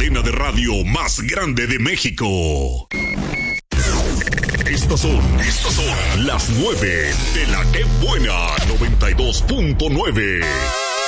cadena de radio más grande de México. Estas son las 9 de la Que Buena 92.9.